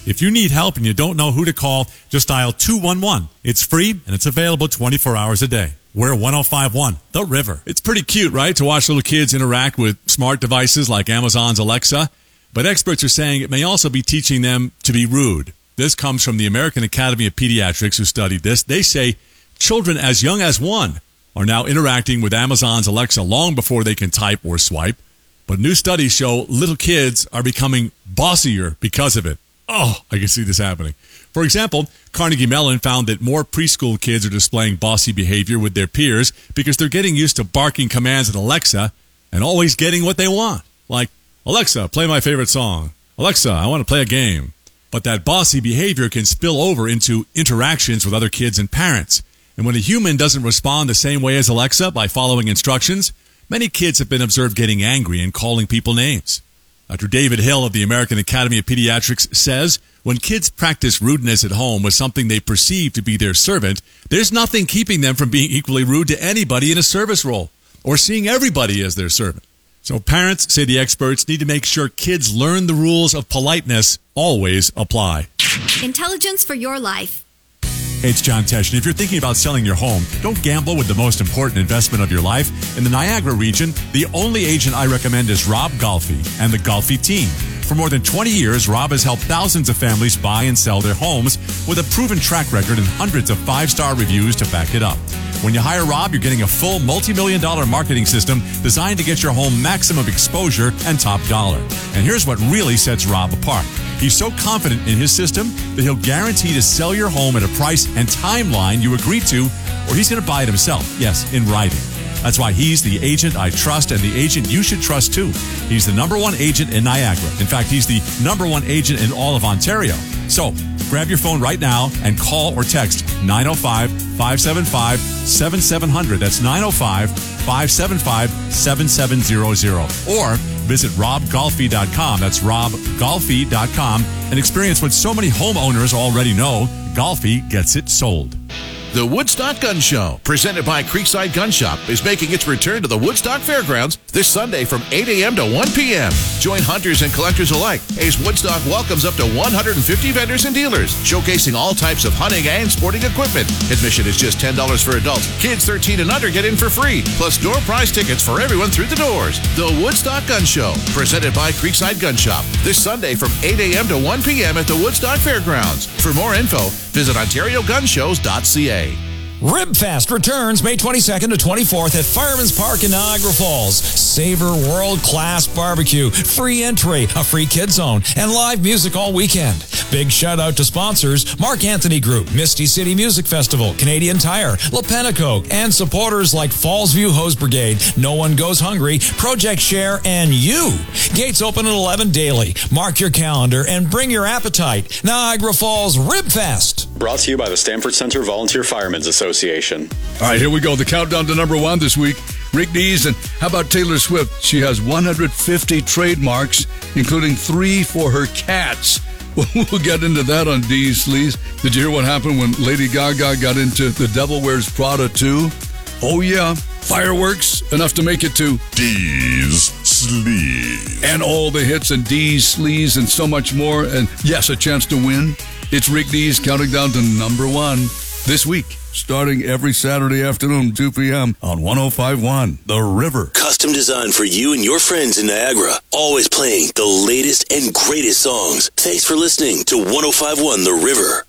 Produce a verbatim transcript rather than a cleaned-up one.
If you need help and you don't know who to call, just dial two one one. It's free and it's available twenty-four hours a day. We're one oh five point one, The River. It's pretty cute, right, to watch little kids interact with smart devices like Amazon's Alexa. But experts are saying it may also be teaching them to be rude. This comes from the American Academy of Pediatrics, who studied this. They say children as young as one are now interacting with Amazon's Alexa long before they can type or swipe. But new studies show little kids are becoming bossier because of it. Oh, I can see this happening. For example, Carnegie Mellon found that more preschool kids are displaying bossy behavior with their peers because they're getting used to barking commands at Alexa and always getting what they want. Like, Alexa, play my favorite song. Alexa, I want to play a game. But that bossy behavior can spill over into interactions with other kids and parents. And when a human doesn't respond the same way as Alexa by following instructions, many kids have been observed getting angry and calling people names. Doctor David Hill of the American Academy of Pediatrics says when kids practice rudeness at home with something they perceive to be their servant, there's nothing keeping them from being equally rude to anybody in a service role or seeing everybody as their servant. So parents, say the experts, need to make sure kids learn the rules of politeness always apply. Intelligence for your life. Hey, it's John Tesh, and if you're thinking about selling your home, don't gamble with the most important investment of your life. In the Niagara region, the only agent I recommend is Rob Golfi and the Golfi team. For more than twenty years, Rob has helped thousands of families buy and sell their homes with a proven track record and hundreds of five-star reviews to back it up. When you hire Rob, you're getting a full multi-million dollar marketing system designed to get your home maximum exposure and top dollar. And here's what really sets Rob apart. He's so confident in his system that he'll guarantee to sell your home at a price and timeline you agreed to, or he's going to buy it himself. Yes, in writing. That's why he's the agent I trust and the agent you should trust too. He's the number one agent in Niagara. In fact, he's the number one agent in all of Ontario. So grab your phone right now and call or text nine oh five, five seven five, seven seven zero zero. That's nine oh five, five seven five, seven seven zero zero. Or visit rob golfi dot com. That's rob golfi dot com and experience what so many homeowners already know. Golfi gets it sold. The Woodstock Gun Show, presented by Creekside Gun Shop, is making its return to the Woodstock Fairgrounds this Sunday from eight a.m. to one p.m. Join hunters and collectors alike as Woodstock welcomes up to one hundred fifty vendors and dealers, showcasing all types of hunting and sporting equipment. Admission is just ten dollars for adults. Kids thirteen and under get in for free, plus door prize tickets for everyone through the doors. The Woodstock Gun Show, presented by Creekside Gun Shop, this Sunday from eight a.m. to one p.m. at the Woodstock Fairgrounds. For more info, visit ontario gun shows dot c a. Ribfest returns May twenty-second to twenty-fourth at Fireman's Park in Niagara Falls. Savor world-class barbecue, free entry, a free kid zone, and live music all weekend. Big shout-out to sponsors Mark Anthony Group, Misty City Music Festival, Canadian Tire, Lepenico, and supporters like Fallsview Hose Brigade, No One Goes Hungry, Project Share, and you. Gates open at eleven daily. Mark your calendar and bring your appetite. Niagara Falls Ribfest. Brought to you by the Stamford Center Volunteer Firemen's Association. All right, here we go. The countdown to number one this week. Rick Dees, and how about Taylor Swift? She has one hundred fifty trademarks, including three for her cats. We'll get into that on Dees Sleaze. Did you hear what happened when Lady Gaga got into The Devil Wears Prada two? Oh, yeah. Fireworks, enough to make it to Dees Sleaze. And all the hits and Dees Sleaze and so much more. And yes, a chance to win. It's Rick Dees counting down to number one this week, starting every Saturday afternoon, two p.m. on one oh five point one The River. Custom designed for you and your friends in Niagara. Always playing the latest and greatest songs. Thanks for listening to one oh five point one The River.